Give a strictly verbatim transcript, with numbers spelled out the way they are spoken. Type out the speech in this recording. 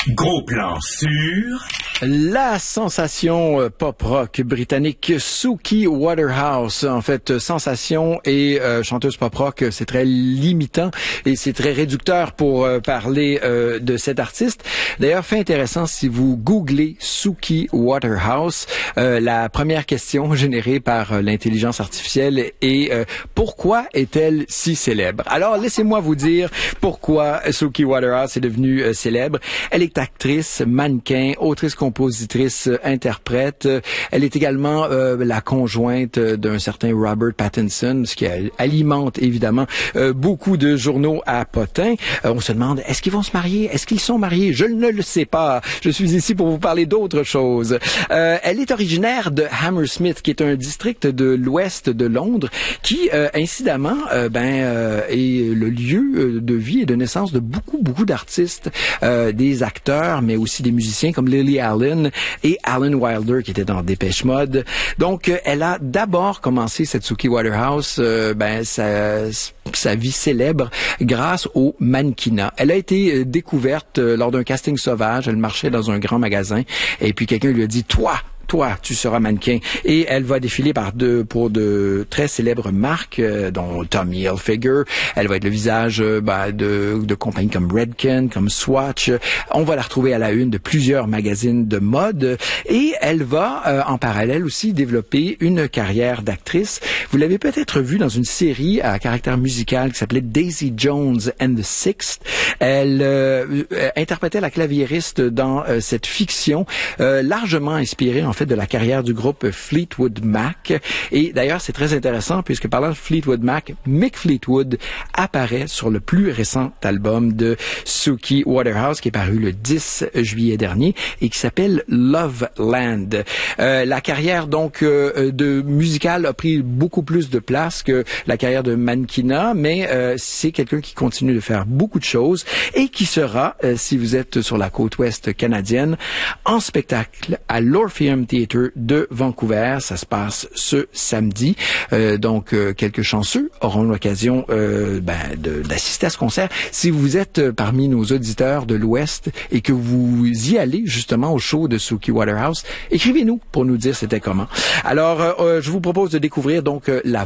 Gros plan sur... La sensation pop-rock britannique Suki Waterhouse. En fait, sensation et euh, chanteuse pop-rock, c'est très limitant et c'est très réducteur pour euh, parler euh, de cet artiste. D'ailleurs, fait intéressant, si vous googlez Suki Waterhouse, euh, la première question générée par euh, l'intelligence artificielle est euh, pourquoi est-elle si célèbre? Alors, laissez-moi vous dire pourquoi Suki Waterhouse est devenue euh, célèbre. Elle est actrice, mannequin, autrice, compositrice, interprète. Elle est également euh, la conjointe d'un certain Robert Pattinson, ce qui alimente évidemment euh, beaucoup de journaux à potins. Euh, on se demande, est-ce qu'ils vont se marier? Est-ce qu'ils sont mariés? Je ne le sais pas. Je suis ici pour vous parler d'autre chose. Euh, elle est originaire de Hammersmith, qui est un district de l'ouest de Londres, qui, euh, incidemment, euh, ben, euh, est le lieu de vie et de naissance de beaucoup, beaucoup d'artistes, euh, des acteurs, mais aussi des musiciens comme Lily Allen et Alan Wilder qui était dans Dépêche Mode. Donc, euh, elle a d'abord commencé cette Suki Waterhouse, euh, ben sa, sa vie célèbre grâce au mannequinat. Elle a été euh, découverte euh, lors d'un casting sauvage. Elle marchait dans un grand magasin et puis quelqu'un lui a dit « Toi, toi, tu seras mannequin ». Et elle va défiler par deux, pour de très célèbres marques, euh, dont Tommy Hilfiger. Elle va être le visage euh, bah, de, de compagnies comme Redken, comme Swatch. On va la retrouver à la une de plusieurs magazines de mode. Et elle va, euh, en parallèle aussi, développer une carrière d'actrice. Vous l'avez peut-être vue dans une série à caractère musical qui s'appelait Daisy Jones and the Six. Elle euh, interprétait la claviériste dans euh, cette fiction, euh, largement inspirée, en fait, de la carrière du groupe Fleetwood Mac. Et d'ailleurs, c'est très intéressant puisque parlant de Fleetwood Mac, Mick Fleetwood apparaît sur le plus récent album de Suki Waterhouse qui est paru le dix juillet dernier et qui s'appelle Love Land. Euh, la carrière donc euh, de musicale a pris beaucoup plus de place que la carrière de mannequinat, mais euh, c'est quelqu'un qui continue de faire beaucoup de choses et qui sera, euh, si vous êtes sur la côte ouest canadienne, en spectacle à l'Orpheum Theatre de Vancouver. Ça se passe ce samedi. Euh, donc, euh, quelques chanceux auront l'occasion euh, ben, de, d'assister à ce concert. Si vous êtes euh, parmi nos auditeurs de l'Ouest et que vous y allez justement au show de Suki Waterhouse, écrivez-nous pour nous dire c'était comment. Alors, euh, je vous propose de découvrir donc euh, la